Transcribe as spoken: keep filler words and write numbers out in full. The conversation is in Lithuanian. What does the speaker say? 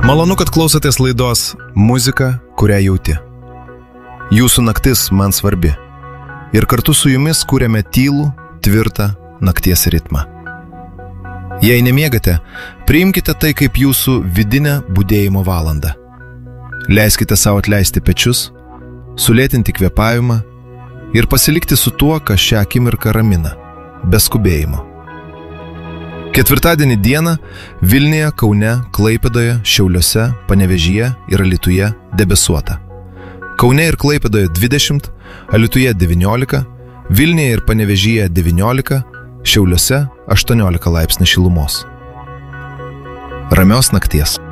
Malonu, kad klausotės laidos Muzika, kurią jauti. Jūsų naktis man svarbi. Ir kartu su jumis kūrėme tylų, tvirtą nakties ritmą. Jei nemiegate, priimkite tai kaip jūsų vidinę budėjimo valandą. Leiskite savo atleisti pečius, sulėtinti kvėpavimą ir pasilikti su tuo, kas šią akimirką ramina, be skubėjimo. Ketvirtadienį dieną Vilniuje, Kaune, Klaipėdoje, Šiauliuose, Panevėžyje ir Alytuje debesuota. Kaune ir Klaipėdoje dvidešimt, Alytuje devyniolika, Vilniuje ir Panevėžyje devyniolika, Šiauliuose aštuoniolika laipsnių šilumos. Ramios nakties.